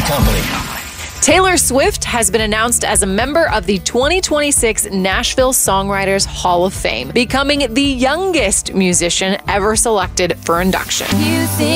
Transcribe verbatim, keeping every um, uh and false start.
Company. Taylor Swift has been announced as a member of the twenty twenty-six Nashville Songwriters Hall of Fame, becoming the youngest musician ever selected for induction. You think